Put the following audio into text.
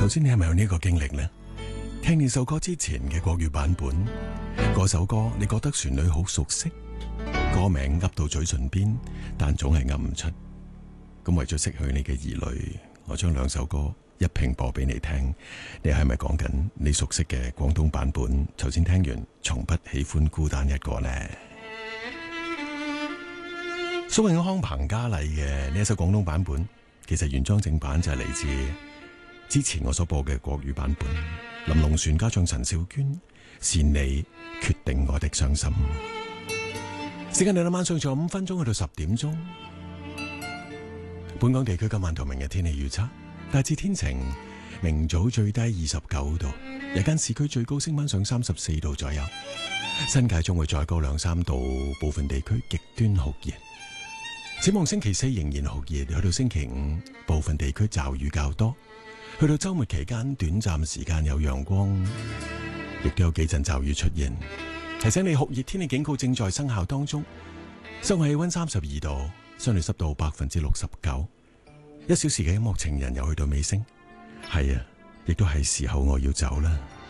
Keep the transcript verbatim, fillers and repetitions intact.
頭先你係咪有呢個經歷呢？聽呢首歌之前嘅國語版本，嗰首歌你覺得旋律好熟悉，歌名噏到嘴唇邊，但總係噏唔出。咁為咗釋去你嘅疑慮，我將兩首歌一併播俾你聽。你係咪講緊你熟悉嘅廣東版本？頭先聽完，從不喜歡孤單一個呢？蘇永康、彭家麗嘅呢一首廣東版本，其實原裝正版就係嚟自之前我所播嘅國語版本。林隆璇加上陳小娟，是你決定我的傷心。時間嚟到晚上仲有五分鐘去到十點鐘。本港地區今晚同明日天氣預測大致天晴，明早最低二十九度，日間市區最高升溫上三十四度左右，新界仲會再高兩三度，部分地區極端酷熱。展望星期四仍然酷熱，去到星期五部分地區驟雨較多。去到周末期間，短暫時間有陽光，亦都有幾陣驟雨出現。提醒你酷熱天氣警告正在生效當中。室外氣溫三十二度，相對濕度百分之六十九。一小時嘅音樂情人又去到尾聲，係啊，亦都係時候我要走啦。